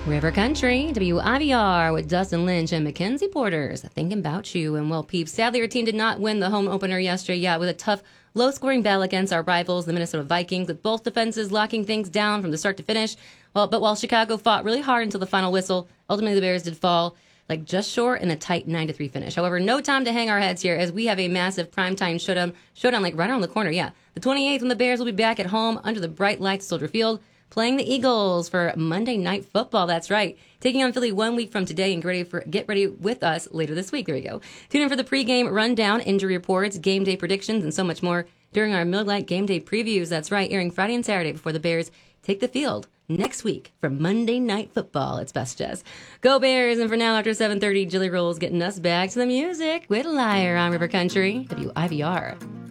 River Country, WIVR with Dustin Lynch and Mackenzie Porters. Thinking about you. And well, peeps, sadly, our team did not win the home opener yesterday. Yeah, with a tough, low-scoring battle against our rivals, the Minnesota Vikings, with both defenses locking things down from the start to finish. But while Chicago fought really hard until the final whistle, ultimately the Bears did fall just short in a tight 9-3 finish. However, no time to hang our heads here as we have a massive primetime showdown right around the corner. Yeah, the 28th when the Bears will be back at home under the bright lights of Soldier Field, playing the Eagles for Monday Night Football. That's right. Taking on Philly 1 week from today and get ready with us later this week. There you go. Tune in for the pregame rundown, injury reports, game day predictions, and so much more during our Miller Lite Game Day previews. That's right, airing Friday and Saturday before the Bears take the field next week for Monday Night Football. It's Best Jess. Go Bears! And for now, after 7:30, Jilly Rolls getting us back to the music with Liar on River Country, WIVR.